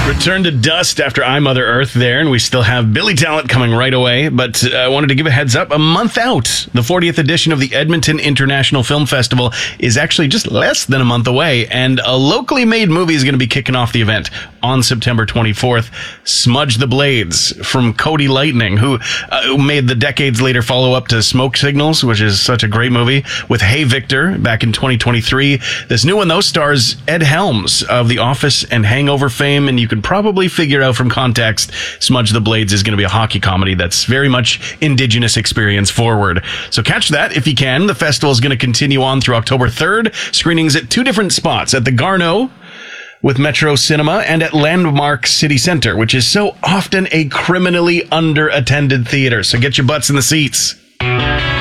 Return to dust after I, Mother Earth there, and we still have Billy Talent coming right away, but I wanted to give a heads up. A month out, the 40th edition of the Edmonton International Film Festival is actually just less than a month away, and a locally made movie is going to be kicking off the event on September 24th. Smudge the Blades from Cody Lightning, who made the decades later follow-up to Smoke Signals, which is such a great movie, with Hey Victor back in 2023. This new one, though, stars Ed Helms of The Office and Hangover fame, and you can probably figure out from context, Smudge the Blades is going to be a hockey comedy that's very much Indigenous experience forward. So catch that if you can. The festival is going to continue on through October 3rd. Screenings at two different spots, at the Garneau with Metro Cinema and at Landmark City Center, which is so often a criminally under-attended theater. So get your butts in the seats.